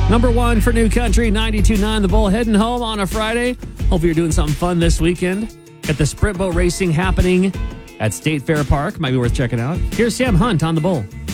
Number one for New Country, 92.9 The Bull, heading home on a Friday. Hopefully you're doing something fun this weekend. Got the sprint boat racing happening at State Fair Park. Might be worth checking out. Here's Sam Hunt on The Bull.